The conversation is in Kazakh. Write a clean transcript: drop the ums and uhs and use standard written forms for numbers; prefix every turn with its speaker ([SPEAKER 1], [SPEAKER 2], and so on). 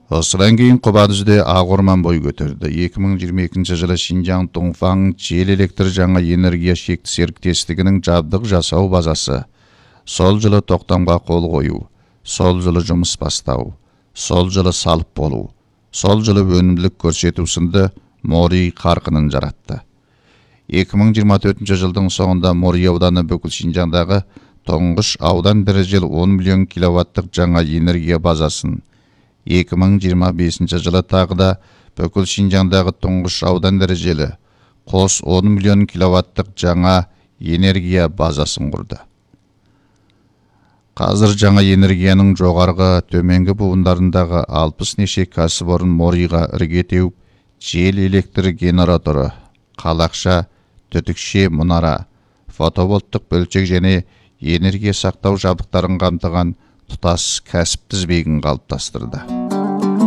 [SPEAKER 1] Осыдан кейін Қобадүзде ақ орман бой көтерді. 2022 жылы Шинжаң Дongfang жел электр жаңа энергия шекті серіктестігінің жабдық жасау базасы. Сол жылы тоқтамға қол қою, сол жылы жұмыс бастау, сол жылы салып болу, сол жылы өнімділік көрсету сынды Мори қарқынын жаратты. 2024 жылдың соңында Мори ауданы бүкіл Шинжаңдағы тұңғыш аудан дәрежелі 10 миллион киловаттық жаңа энергия базасын, 2025 жылы тағы да бүкіл Шинжаңдағы тұңғыш аудан дәрежелі қос 10 миллион киловаттық жаңа энергия базасын құрды. Қазір жаңа энергияның жоғарғы төменгі буындарындағы 60 неше кәсіпорын Мориға ірге теуіп, жел электр генераторы, қалақша, түтікше мұнара, фотовольттық бөлшек және энергия сақтау жабдықтарын қамтыған тұтас кәсіп тізбегін қалыптастырды.